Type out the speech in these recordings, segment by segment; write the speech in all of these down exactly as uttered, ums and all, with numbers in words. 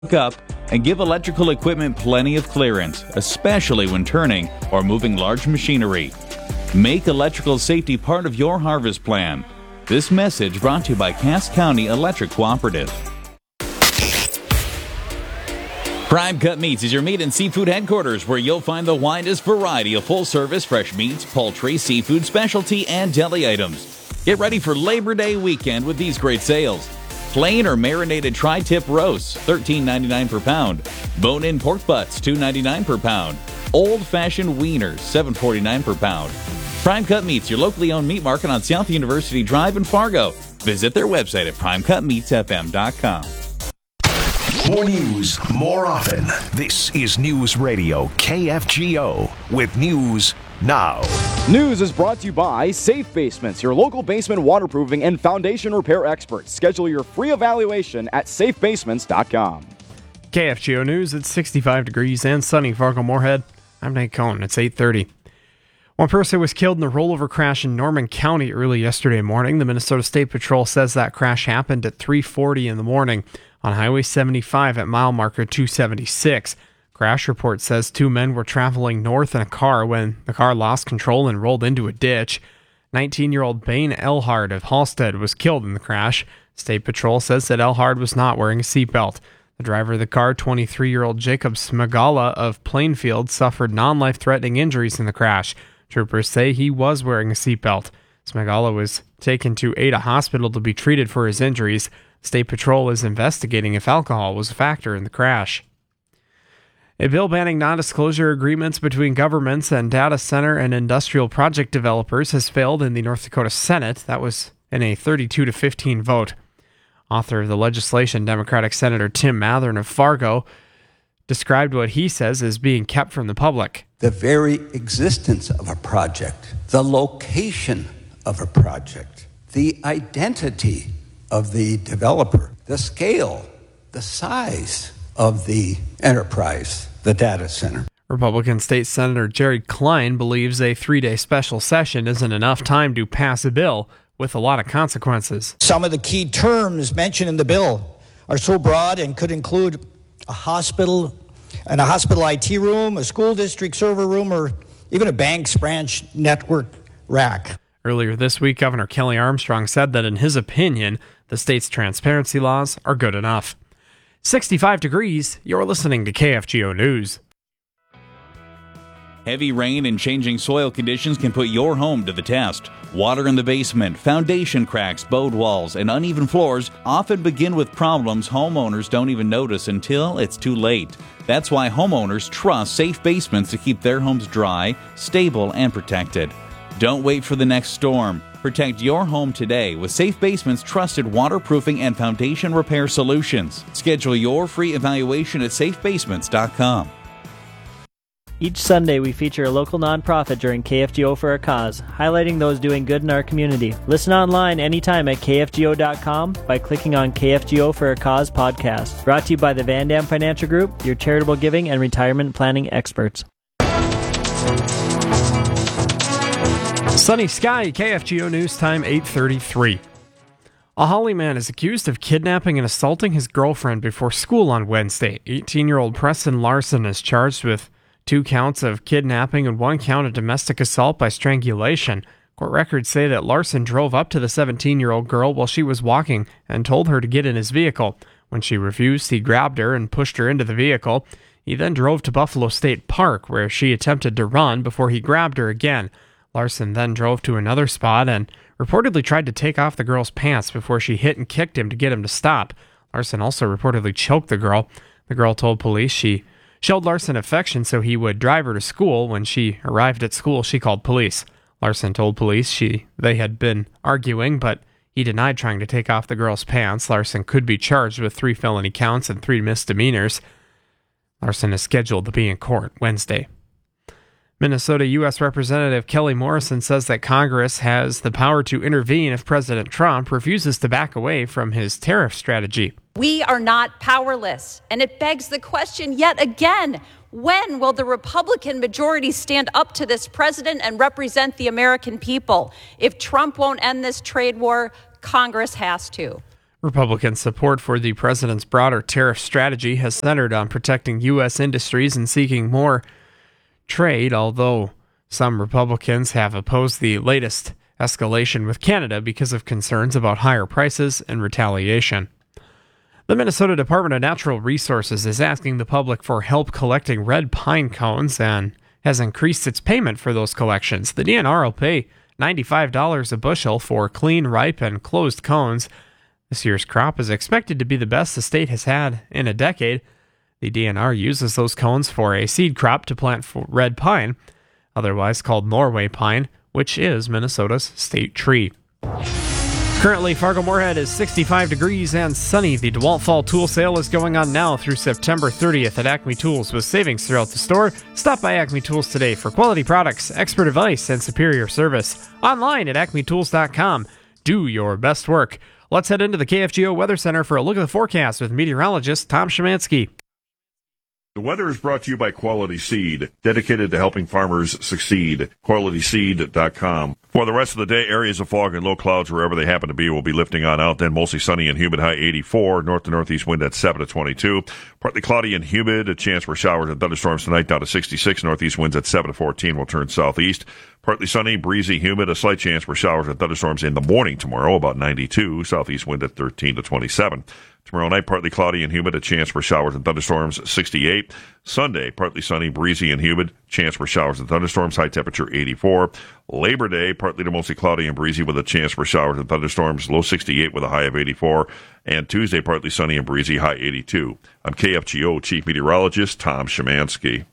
up and give electrical equipment plenty of clearance, especially when turning or moving large machinery. Make electrical safety part of your harvest plan. This message brought to you by Cass County Electric Cooperative. Prime Cut Meats is your meat and seafood headquarters where you'll find the widest variety of full-service fresh meats, poultry, seafood, specialty, and deli items. Get ready for Labor Day weekend with these great sales. Plain or marinated tri-tip roasts, thirteen ninety-nine per pound. Bone-in pork butts, two ninety-nine per pound. Old-fashioned wieners, seven forty-nine per pound. Prime Cut Meats, your locally owned meat market on South University Drive in Fargo. Visit their website at prime cut meats f m dot com. More news, more often. This is News Radio K F G O with News Now. News is brought to you by Safe Basements, your local basement waterproofing and foundation repair experts. Schedule your free evaluation at safe basements dot com. K F G O News, it's sixty-five degrees and sunny Fargo-Moorhead. I'm Nate Cohn. It's eight thirty. One person was killed in a rollover crash in Norman County early yesterday morning. The Minnesota State Patrol says that crash happened at three forty in the morning on Highway seventy-five at mile marker two seventy-six. Crash report says two men were traveling north in a car when the car lost control and rolled into a ditch. nineteen-year-old Bain Elhard of Halstead was killed in the crash. State Patrol says that Elhard was not wearing a seatbelt. The driver of the car, twenty-three-year-old Jacob Smagala of Plainfield, suffered non-life-threatening injuries in the crash. Troopers say he was wearing a seatbelt. Smagala was taken to Ada Hospital to be treated for his injuries. State Patrol is investigating if alcohol was a factor in the crash. A bill banning non-disclosure agreements between governments and data center and industrial project developers has failed in the North Dakota Senate. That was in a thirty-two to fifteen vote. Author of the legislation, Democratic Senator Tim Mathern of Fargo, described what he says as being kept from the public. The very existence of a project, the location of a project, the identity of the developer, the scale, the size of the enterprise, the data center. Republican State Senator Jared Klein believes a three-day special session isn't enough time to pass a bill with a lot of consequences. Some of the key terms mentioned in the bill are so broad and could include a hospital and a hospital I T room, a school district server room, or even a bank's branch network rack. Earlier this week, Governor Kelly Armstrong said that in his opinion, the state's transparency laws are good enough. sixty-five degrees, you're listening to K F G O News. Heavy rain and changing soil conditions can put your home to the test. Water in the basement, foundation cracks, bowed walls, and uneven floors often begin with problems homeowners don't even notice until it's too late. That's why homeowners trust Safe Basements to keep their homes dry, stable, and protected. Don't wait for the next storm. Protect your home today with Safe Basements' trusted waterproofing and foundation repair solutions. Schedule your free evaluation at safe basements dot com. Each Sunday, we feature a local nonprofit during K F G O for a Cause, highlighting those doing good in our community. Listen online anytime at K F G O dot com by clicking on K F G O for a Cause podcast. Brought to you by the Van Dam Financial Group, your charitable giving and retirement planning experts. Sunny sky, K F G O News Time, eight thirty-three. A Holly man is accused of kidnapping and assaulting his girlfriend before school on Wednesday. eighteen-year-old Preston Larson is charged with two counts of kidnapping and one count of domestic assault by strangulation. Court records say that Larson drove up to the seventeen-year-old girl while she was walking and told her to get in his vehicle. When she refused, he grabbed her and pushed her into the vehicle. He then drove to Buffalo State Park, where she attempted to run before he grabbed her again. Larson then drove to another spot and reportedly tried to take off the girl's pants before she hit and kicked him to get him to stop. Larson also reportedly choked the girl. The girl told police she showed Larson affection so he would drive her to school. When she arrived at school, she called police. Larson told police she they had been arguing, but he denied trying to take off the girl's pants. Larson could be charged with three felony counts and three misdemeanors. Larson is scheduled to be in court Wednesday. Minnesota U S Representative Kelly Morrison says that Congress has the power to intervene if President Trump refuses to back away from his tariff strategy. We are not powerless, and it begs the question yet again, when will the Republican majority stand up to this president and represent the American people? If Trump won't end this trade war, Congress has to. Republican support for the president's broader tariff strategy has centered on protecting U S industries and seeking more trade, although some Republicans have opposed the latest escalation with Canada because of concerns about higher prices and retaliation. The Minnesota Department of Natural Resources is asking the public for help collecting red pine cones and has increased its payment for those collections. The D N R will pay ninety-five dollars a bushel for clean, ripe, and closed cones. This year's crop is expected to be the best the state has had in a decade. The D N R uses those cones for a seed crop to plant for red pine, otherwise called Norway pine, which is Minnesota's state tree. Currently, Fargo-Moorhead is sixty-five degrees and sunny. The DeWalt Fall Tool Sale is going on now through September thirtieth at Acme Tools with savings throughout the store. Stop by Acme Tools today for quality products, expert advice, and superior service. Online at acme tools dot com. Do your best work. Let's head into the K F G O Weather Center for a look at the forecast with meteorologist Tom Szymanski. The weather is brought to you by Quality Seed, dedicated to helping farmers succeed. quality seed dot com. For the rest of the day, areas of fog and low clouds wherever they happen to be will be lifting on out. Then mostly sunny and humid, high eighty-four. North to northeast wind at seven to twenty-two. Partly cloudy and humid, a chance for showers and thunderstorms tonight, down to sixty-six. Northeast winds at seven to fourteen will turn southeast. Partly sunny, breezy, humid, a slight chance for showers and thunderstorms in the morning tomorrow, about ninety-two. Southeast wind at thirteen to twenty-seven. Tomorrow night, partly cloudy and humid, a chance for showers and thunderstorms, sixty-eight. Sunday, partly sunny, breezy and humid, chance for showers and thunderstorms, high temperature eighty-four. Labor Day, partly to mostly cloudy and breezy with a chance for showers and thunderstorms, low sixty-eight with a high of eighty-four. And Tuesday, partly sunny and breezy, high eighty-two. I'm K F G O Chief Meteorologist Tom Szymanski.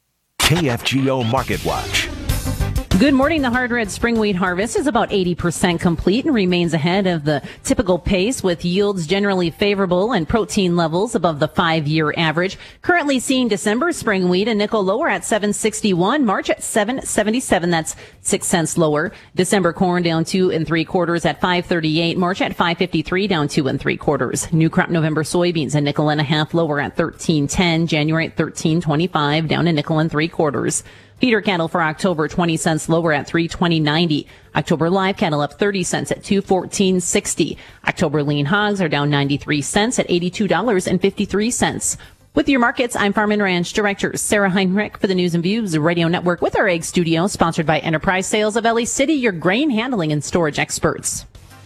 K F G O Market Watch. Good morning. The hard red spring wheat harvest is about eighty percent complete and remains ahead of the typical pace, with yields generally favorable and protein levels above the five-year average. Currently seeing December spring wheat a nickel lower at seven sixty-one, March at seven seventy-seven. That's six cents lower. December corn down two and three quarters at five thirty-eight, March at five fifty-three, down two and three quarters. New crop November soybeans a nickel and a half lower at thirteen ten, January at thirteen twenty-five, down a nickel and three quarters. Feeder cattle for October, twenty cents lower at three twenty ninety. October live cattle up thirty cents at two fourteen sixty. October lean hogs are down ninety-three cents at eighty-two dollars and fifty-three cents. With your markets, I'm Farm and Ranch Director Sarah Heinrich for the News and Views Radio Network with our egg studio, sponsored by Enterprise Sales of L A City, your grain handling and storage experts.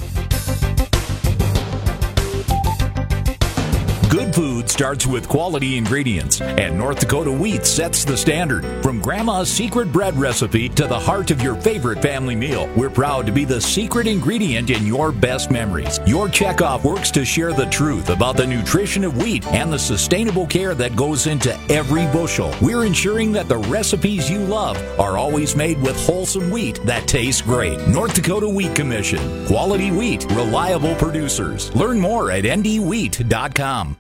Good food starts with quality ingredients, and North Dakota Wheat sets the standard. From Grandma's secret bread recipe to the heart of your favorite family meal, we're proud to be the secret ingredient in your best memories. Your checkoff works to share the truth about the nutrition of wheat and the sustainable care that goes into every bushel. We're ensuring that the recipes you love are always made with wholesome wheat that tastes great. North Dakota Wheat Commission. Quality wheat, reliable producers. Learn more at n d wheat dot com.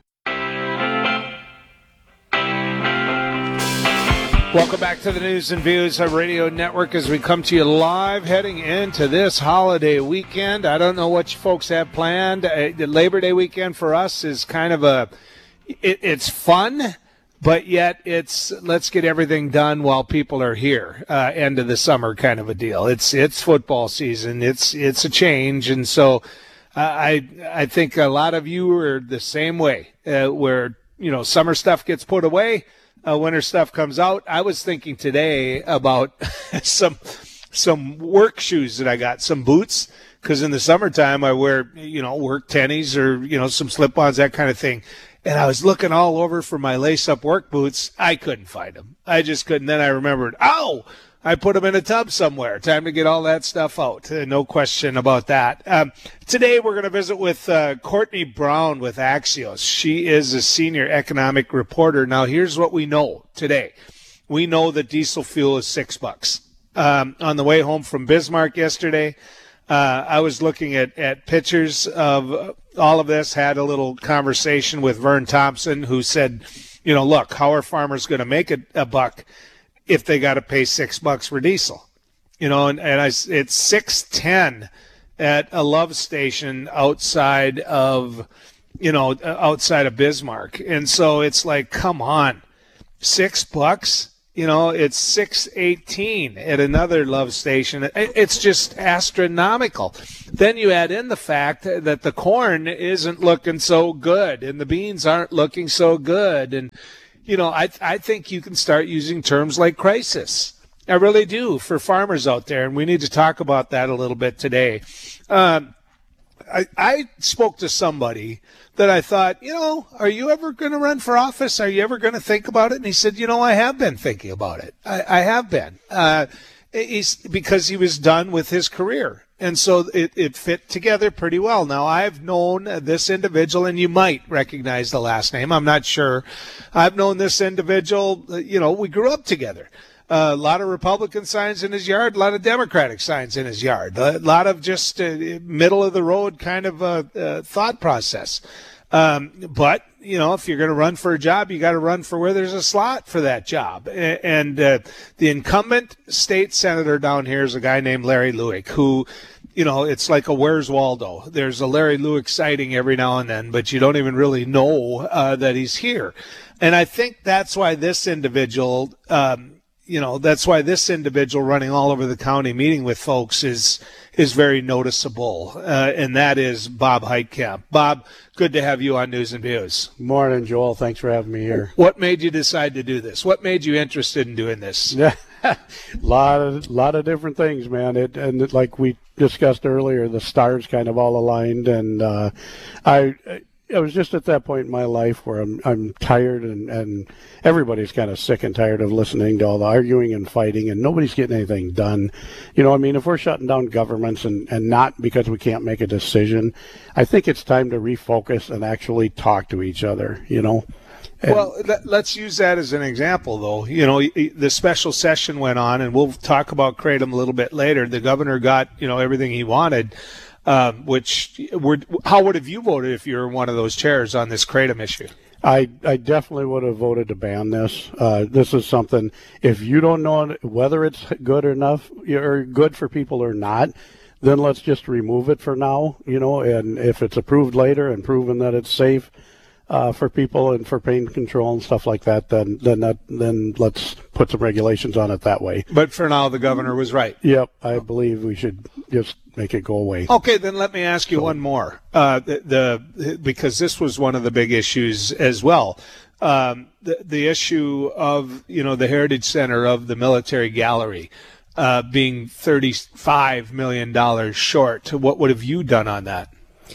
Welcome back to the News and Views Radio Network as we come to you live heading into this holiday weekend. I don't know what you folks have planned. Uh, the Labor Day weekend for us is kind of a, it, it's fun, but yet it's let's get everything done while people are here. Uh, end of the summer kind of a deal. It's it's football season. It's it's a change, and so uh, I I think a lot of you are the same way, uh, where you know summer stuff gets put away. Uh, winter stuff comes out. I was thinking today about some some work shoes that I got, some boots, because in the summertime I wear, you know, work tennies or, you know, some slip-ons, that kind of thing. And I was looking all over for my lace-up work boots. I couldn't find them. I just couldn't. Then I remembered, oh, I put them in a tub somewhere. Time to get all that stuff out. Uh, no question about that. Um, today we're going to visit with uh, Courtney Brown with Axios. She is a senior economic reporter. Now, here's what we know today. We know that diesel fuel is six bucks. Um, on the way home from Bismarck yesterday, uh, I was looking at, at pictures of all of this, had a little conversation with Vern Thompson, who said, you know, look, how are farmers going to make a, a buck if they got to pay six bucks for diesel? You know, and, and I, it's six ten at a Love station outside of, you know, outside of Bismarck. And so it's like, come on, six bucks? You know, it's six eighteen at another love station. It's just astronomical. Then you add in the fact that the corn isn't looking so good and the beans aren't looking so good. And, you know, I I think you can start using terms like crisis. I really do, for farmers out there, and we need to talk about that a little bit today. Um, I, I spoke to somebody that I thought, you know, are you ever going to run for office? Are you ever going to think about it? And he said, you know, I have been thinking about it. I, I have been. Uh, he's, because he was done with his career. And so it, it fit together pretty well. Now, I've known this individual, and you might recognize the last name. I'm not sure. I've known this individual, you know, we grew up together. Uh, a lot of Republican signs in his yard, a lot of Democratic signs in his yard, a lot of just uh, middle of the road kind of uh, uh, thought process. Um, but, you know, if you're going to run for a job, you got to run for where there's a slot for that job. And uh, the incumbent state senator down here is a guy named Larry Lueck, who, you know, it's like a Where's Waldo. There's a Larry Lueck sighting every now and then, but you don't even really know uh, that he's here. And I think that's why this individual, um, you know, that's why this individual running all over the county meeting with folks is is very noticeable, uh, and that is Bob Heitkamp. Bob, good to have you on News and Views. Morning, Joel. Thanks for having me here. What made you decide to do this? What made you interested in doing this? Yeah, a lot of lot of different things, man. It and it, like we discussed earlier, the stars kind of all aligned, and uh, I. I was just at that point in my life where I'm I'm tired and, and everybody's kind of sick and tired of listening to all the arguing and fighting, and nobody's getting anything done. You know, I mean, if we're shutting down governments and, and not because we can't make a decision, I think it's time to refocus and actually talk to each other, you know. And well, let's use that as an example, though. You know, the special session went on, and we'll talk about Kratom a little bit later. The governor got, you know, everything he wanted. Um, which would how would have you voted if you were one of those chairs on this Kratom issue? I, I definitely would have voted to ban this. Uh, this is something, if you don't know whether it's good enough or good for people or not, then let's just remove it for now, you know, and if it's approved later and proven that it's safe uh, for people and for pain control and stuff like that, then then that, then let's put some regulations on it that way. But for now, the governor was right. Yep, I believe we should just make it go away. Okay, then let me ask you so, one more, uh, the, the because this was one of the big issues as well. Um, the, the issue of, you know, the Heritage Center of the Military Gallery uh, being thirty-five million dollars short. What would have you done on that?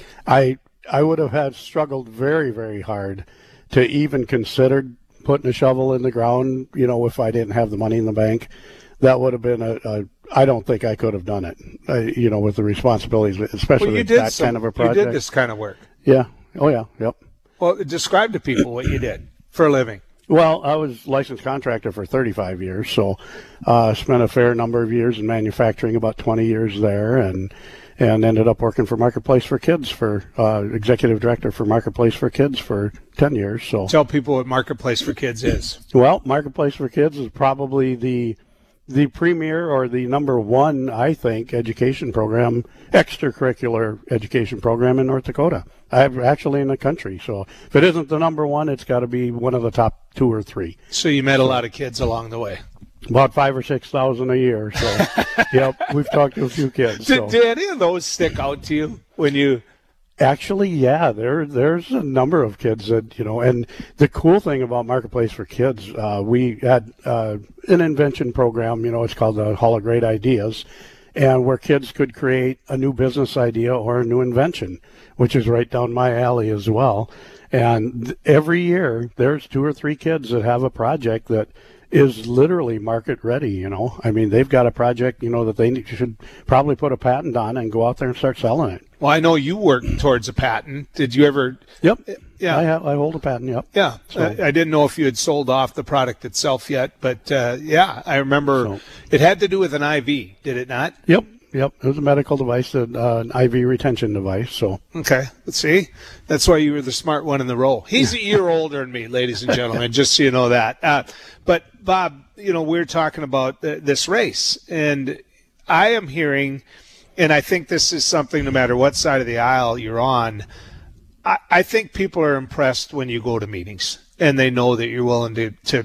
I I would have had struggled very, very hard to even consider putting a shovel in the ground, you know, if I didn't have the money in the bank. That would have been a, a I don't think I could have done it, uh, you know, with the responsibilities, especially well, with that some, kind of a project. You did this kind of work. Yeah. Oh, yeah. Yep. Well, describe to people what you did for a living. Well, I was licensed contractor for thirty-five years, so uh, spent a fair number of years in manufacturing, about twenty years there, and and ended up working for Marketplace for Kids, for uh, executive director for Marketplace for Kids for ten years. So tell people what Marketplace for Kids is. Well, Marketplace for Kids is probably the the premier or the number one, I think, education program, extracurricular education program in North Dakota. I'm actually in the country. So if it isn't the number one, it's got to be one of the top two or three. So you met a lot of kids along the way. About five or six thousand a year. So, yep, we've talked to a few kids. Did, so. did any of those stick out to you when you? Actually, yeah, there there's a number of kids that, you know, and the cool thing about Marketplace for Kids, uh, we had uh, an invention program, you know, it's called the Hall of Great Ideas, and where kids could create a new business idea or a new invention, which is right down my alley as well. And th- every year there's two or three kids that have a project that is literally market ready, you know. I mean, they've got a project, you know, that they need, should probably put a patent on and go out there and start selling it. Well, I know you worked towards a patent. Did you ever? Yep. Yeah. I, have, I hold a patent, yep. Yeah. So. I, I didn't know if you had sold off the product itself yet, but uh, yeah, I remember so. It had to do with an I V, did it not? Yep. Yep, it was a medical device, uh, an I V retention device. So okay, let's see. That's why you were the smart one in the row. He's a year older than me, ladies and gentlemen, just so you know that. Uh, but Bob, you know, we're talking about th- this race, and I am hearing, and I think this is something no matter what side of the aisle you're on, I, I think people are impressed when you go to meetings and they know that you're willing to, to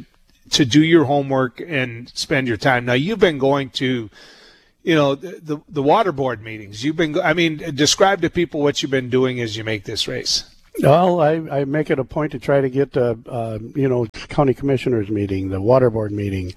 to do your homework and spend your time. Now, you've been going to, you know, the, the, the water board meetings. You've been, I mean, describe to people what you've been doing as you make this race. Well, I, I make it a point to try to get the, uh, you know, county commissioners meeting, the water board meeting,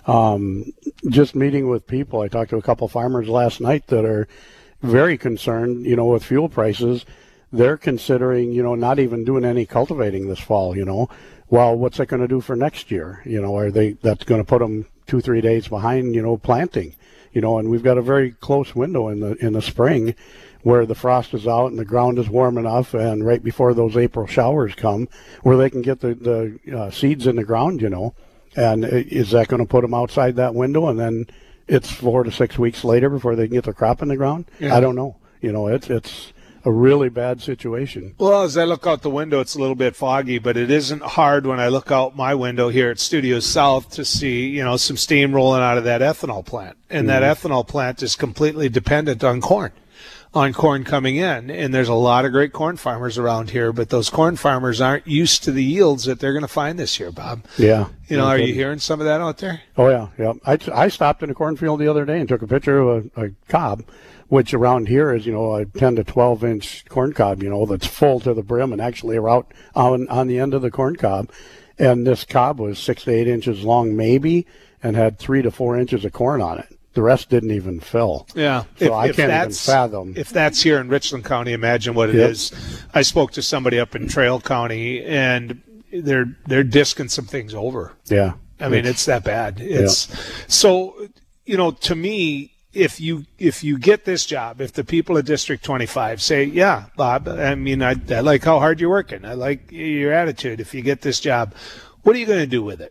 um, just meeting with people. I talked to a couple farmers last night that are very concerned, you know, with fuel prices. They're considering, you know, not even doing any cultivating this fall, you know. Well, what's that going to do for next year? You know, are they, that's going to put them two, three days behind, you know, planting, you know, and we've got a very close window in the, in the spring where the frost is out and the ground is warm enough, and right before those April showers come, where they can get the, the uh, seeds in the ground, you know. And is that going to put them outside that window, and then it's four to six weeks later before they can get the crop in the ground? Yeah. I don't know. You know, it's it's a really bad situation. Well, as I look out the window, it's a little bit foggy, but it isn't hard when I look out my window here at Studio South to see, you know, some steam rolling out of that ethanol plant. And mm-hmm. that ethanol plant is completely dependent on corn. on corn coming in, and there's a lot of great corn farmers around here, but those corn farmers aren't used to the yields that they're going to find this year, Bob. Yeah. You know, no are kidding. you hearing some of that out there? Oh, yeah, yeah. I, I stopped in a cornfield the other day and took a picture of a, a cob, which around here is, you know, a ten to twelve inch corn cob, you know, that's full to the brim and actually out on, on the end of the corn cob. And this cob was six to eight inches long, maybe, and had three to four inches of corn on it. The rest didn't even fill. Yeah. So if, I if can't even fathom. If that's here in Richland County, imagine what it yep. is. I spoke to somebody up in Trail County, and they're they're disking some things over. Yeah. I mean, it's, it's that bad. It's yeah. So, you know, to me, if you if you get this job, if the people of District twenty-five say, yeah, Bob, I mean, I, I like how hard you're working. I like your attitude. If you get this job, what are you going to do with it?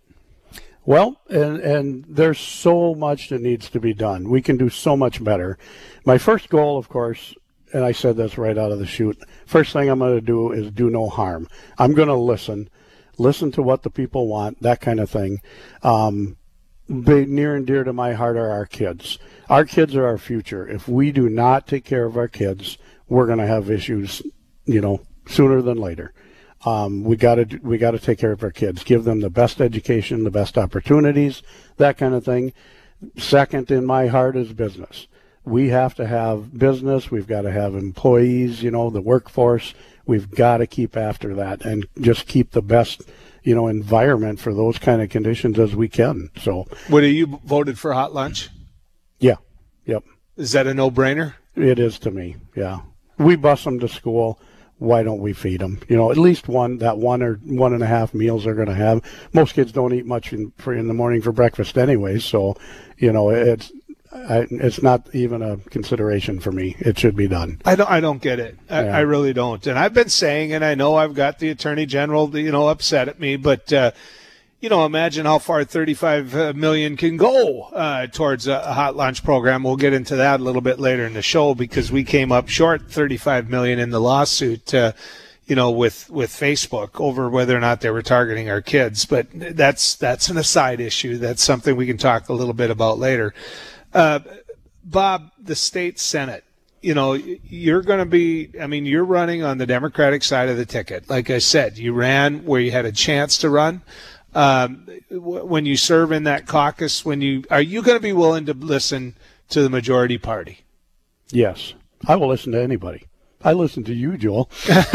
Well, and, and there's so much that needs to be done. We can do so much better. My first goal, of course, and I said this right out of the chute, first thing I'm going to do is do no harm. I'm going to listen, listen to what the people want, that kind of thing. Um, big, near and dear to my heart are our kids. Our kids are our future. If we do not take care of our kids, we're going to have issues, you know, sooner than later. Um, we got to we got to take care of our kids, give them the best education, the best opportunities, that kind of thing. Second in my heart is business. We have to have business. We've got to have employees, you know, the workforce. We've got to keep after that and just keep the best, you know, environment for those kind of conditions as we can. So, what are you voted for hot lunch? Yeah. Yep. Is that a no-brainer? It is to me. Yeah. We bus them to school. Why don't we feed them? You know, at least one, that one or one and a half meals they're going to have. Most kids don't eat much in, for, in the morning for breakfast anyway, so, you know, it's I, it's not even a consideration for me. It should be done. I don't I don't get it. I, yeah. I really don't. And I've been saying, and I know I've got the Attorney General, you know, upset at me, but, uh, you know, imagine how far thirty-five million can go uh, towards a, a hot lunch program. We'll get into that a little bit later in the show because we came up short thirty-five million in the lawsuit, uh, you know, with, with Facebook over whether or not they were targeting our kids. But that's that's an aside issue. That's something we can talk a little bit about later. Uh, Bob, the state Senate. You know, you're going to be, I mean, you're running on the Democratic side of the ticket. Like I said, you ran where you had a chance to run. Um, when you serve in that caucus, when you are you going to be willing to listen to the majority party? Yes, I will listen to anybody. I listen to you, Joel.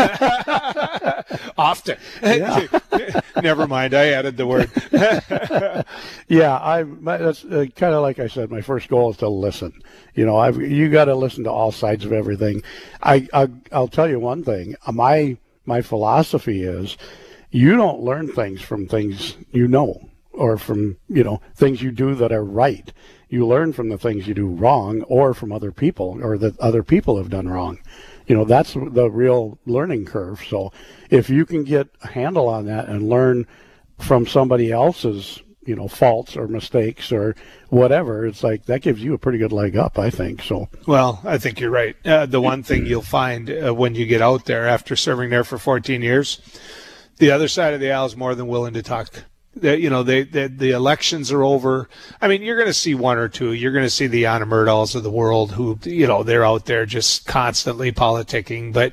Often. Yeah. Never mind. I added the word. yeah, I. That's uh, kind of like I said. My first goal is to listen. You know, I've you got to listen to all sides of everything. I, I I'll tell you one thing. My my philosophy is, you don't learn things from things you know or from, you know, things you do that are right. You learn from the things you do wrong or from other people or that other people have done wrong. You know, that's the real learning curve. So if you can get a handle on that and learn from somebody else's, you know, faults or mistakes or whatever, it's like that gives you a pretty good leg up, I think. So, well, I think you're right. Uh, the one thing you'll find uh, when you get out there after serving there for fourteen years, the other side of the aisle is more than willing to talk. They, you know, they, they, the elections are over. I mean, you're going to see one or two. You're going to see the Anna Myrdals of the world who, you know, they're out there just constantly politicking. But,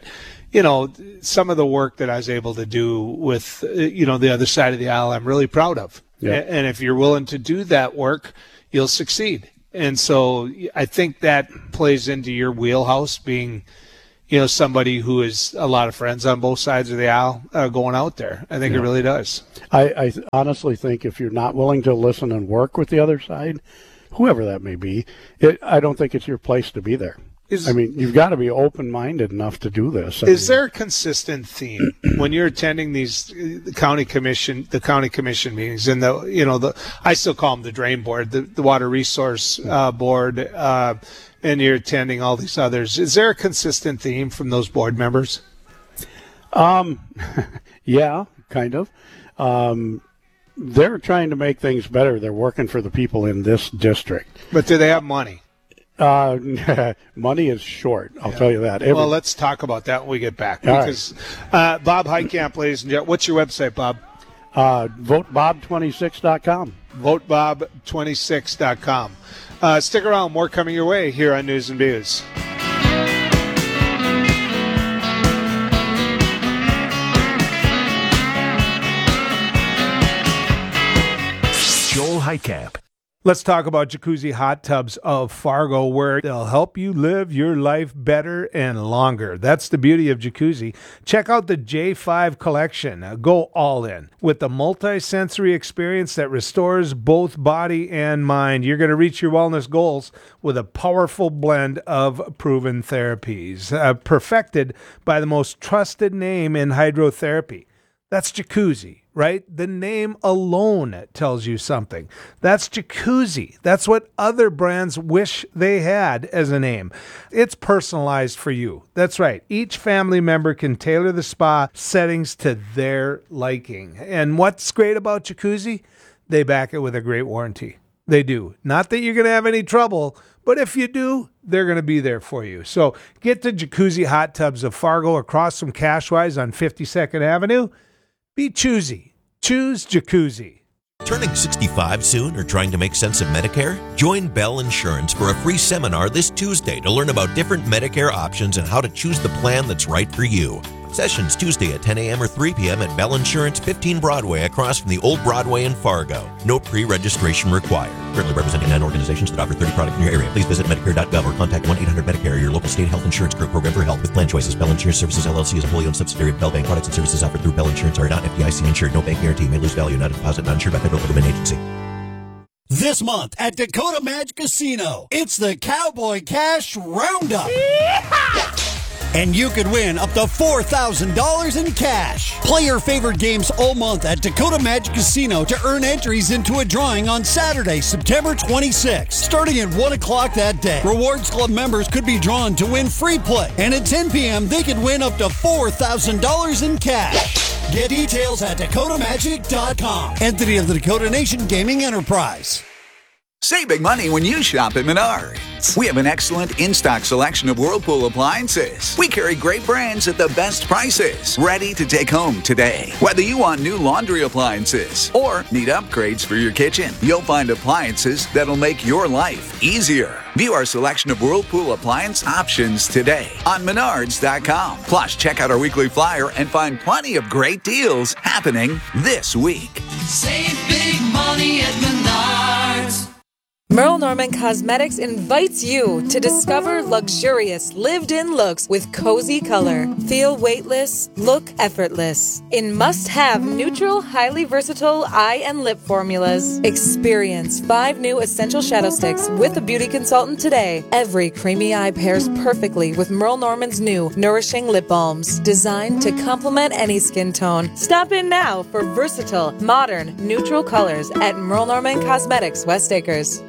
you know, some of the work that I was able to do with, you know, the other side of the aisle, I'm really proud of. Yeah. And if you're willing to do that work, you'll succeed. And so I think that plays into your wheelhouse, being, you know, somebody who has a lot of friends on both sides of the aisle uh, going out there. I think yeah. it really does. I, I honestly think if you're not willing to listen and work with the other side, whoever that may be, it, I don't think it's your place to be there. Is, I mean, you've got to be open-minded enough to do this. I is mean, there a consistent theme when you're attending these the county commission, the county commission meetings, and the you know the I still call them the drain board, the, the water resource uh, board, uh, and you're attending all these others. Is there a consistent theme from those board members? Um, yeah, kind of. Um, they're trying to make things better. They're working for the people in this district. But do they have money? Uh, money is short, I'll yeah. tell you that. Every, well, let's talk about that when we get back. All because right. uh, Bob Heitkamp, ladies and gentlemen, what's your website, Bob? Uh, vote bob twenty-six dot com. vote bob twenty-six dot com. Uh, stick around. More coming your way here on News and Views. Joel Heitkamp. Let's talk about Jacuzzi Hot Tubs of Fargo, where they'll help you live your life better and longer. That's the beauty of Jacuzzi. Check out the J five collection. Uh, go all in with the multi-sensory experience that restores both body and mind. You're going to reach your wellness goals with a powerful blend of proven therapies, uh, perfected by the most trusted name in hydrotherapy. That's Jacuzzi, right? The name alone tells you something. That's Jacuzzi. That's what other brands wish they had as a name. It's personalized for you. That's right. Each family member can tailor the spa settings to their liking. And what's great about Jacuzzi? They back it with a great warranty. They do. Not that you're going to have any trouble, but if you do, they're going to be there for you. So get to Jacuzzi Hot Tubs of Fargo across from Cashwise on fifty-second Avenue. Be choosy. Choose Jacuzzi. Turning sixty-five soon or trying to make sense of Medicare? Join Bell Insurance for a free seminar this Tuesday to learn about different Medicare options and how to choose the plan that's right for you. Sessions Tuesday at ten a.m. or three p.m. at Bell Insurance, fifteen Broadway, across from the Old Broadway in Fargo. No pre-registration required. Currently representing nine organizations that offer thirty products in your area. Please visit Medicare dot gov or contact one eight hundred Medicare, your local state health insurance group program for help with plan choices. Bell Insurance Services, L L C is a wholly owned subsidiary of Bell Bank. Products and services offered through Bell Insurance are not F D I C insured. No bank guarantee. May lose value. Not a deposit. Not insured by federal government agency. This month at Dakota Magic Casino, it's the Cowboy Cash Roundup. Yeehaw! And you could win up to four thousand dollars in cash. Play your favorite games all month at Dakota Magic Casino to earn entries into a drawing on Saturday, September twenty-sixth. Starting at one o'clock that day, Rewards Club members could be drawn to win free play. And at ten p.m., they could win up to four thousand dollars in cash. Get details at Dakota Magic dot com. Entity of the Dakota Nation Gaming Enterprise. Save big money when you shop at Menards. We have an excellent in-stock selection of Whirlpool appliances. We carry great brands at the best prices, ready to take home today. Whether you want new laundry appliances or need upgrades for your kitchen, you'll find appliances that'll make your life easier. View our selection of Whirlpool appliance options today on Menards dot com. Plus, check out our weekly flyer and find plenty of great deals happening this week. Save big money at Menards. Merle Norman Cosmetics invites you to discover luxurious lived-in looks with cozy color. Feel weightless, look effortless. In must-have neutral, highly versatile eye and lip formulas. Experience five new essential shadow sticks with a beauty consultant today. Every creamy eye pairs perfectly with Merle Norman's new nourishing lip balms, designed to complement any skin tone. Stop in now for versatile, modern, neutral colors at Merle Norman Cosmetics, West Acres.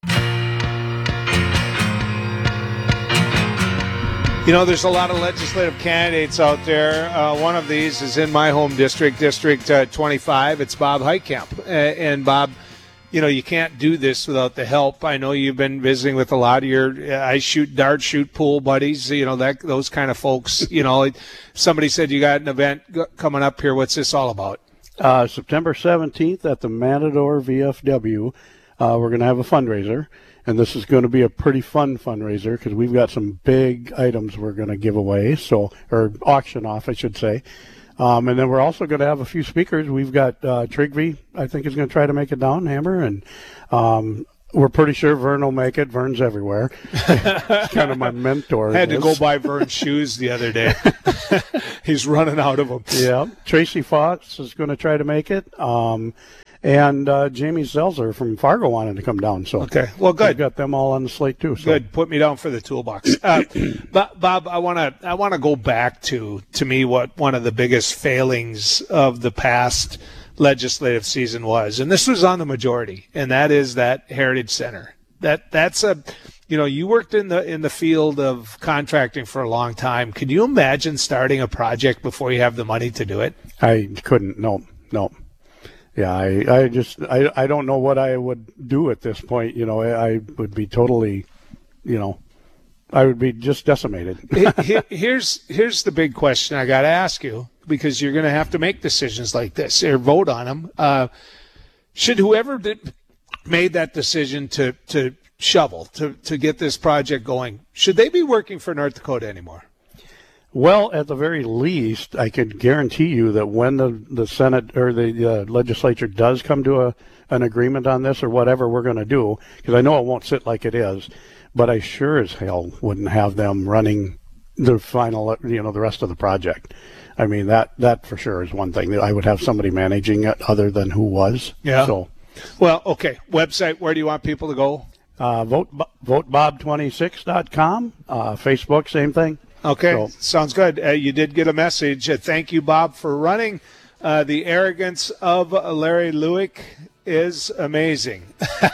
You know, there's a lot of legislative candidates out there. Uh, one of these is in my home district, District uh, twenty-five. It's Bob Heitkamp. Uh, and Bob, you know, you can't do this without the help. I know you've been visiting with a lot of your uh, I shoot dart, shoot pool buddies, you know, that those kind of folks. You know, somebody said you got an event g- coming up here. What's this all about? Uh, September seventeenth at the Matador V F W. Uh, we're going to have a fundraiser. and this is going to be a pretty fun fundraiser because we've got some big items we're going to give away, so or auction off, I should say. Um, and then we're also going to have a few speakers. We've got uh, Trigby, I think, is going to try to make it down, Hammer, and um, we're pretty sure Vern will make it. Vern's everywhere. He's kind of my mentor. I had to go buy Vern's shoes the other day. He's running out of them. Yeah. Tracy Fox is going to try to make it. Um, and uh, Jamie Zelzer from Fargo wanted to come down. So okay, well, good. We've got them all on the slate too. So. Good. Put me down for the toolbox. Uh, Bob, Bob, I want to I want to go back to to me what one of the biggest failings of the past legislative season was, and this was on the majority, and that is that Heritage Center. That that's a, you know, you worked in the in the field of contracting for a long time. Could you imagine starting a project before you have the money to do it? I couldn't. No, no. Yeah, I, I just I, I don't know what I would do at this point. You know, I, I would be totally, you know, I would be just decimated. here's here's the big question I got to ask you, because you're going to have to make decisions like this or vote on them. Uh, should whoever did, made that decision to to shovel to to get this project going, should they be working for North Dakota anymore? Well, at the very least, I can guarantee you that when the, the Senate or the uh, legislature does come to a an agreement on this or whatever we're going to do, because I know it won't sit like it is, but I sure as hell wouldn't have them running the final, you know, the rest of the project. I mean, that, that for sure is one thing. I would have somebody managing it other than who was. Yeah. So, well, okay. Website, where do you want people to go? Uh, vote vote bob twenty-six dot com. Uh, Facebook, same thing. Okay, so. Sounds good. Uh, you did get a message. Uh, thank you, Bob, for running. Uh, the arrogance of Larry Luick is amazing.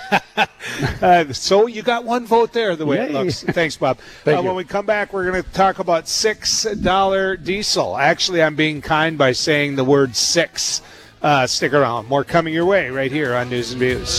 uh, so you got one vote there, the way Yay. It looks. Thanks, Bob. Thank uh, when we come back, we're going to talk about six dollar diesel. Actually, I'm being kind by saying the word six. Uh, stick around. More coming your way right here on News and Views.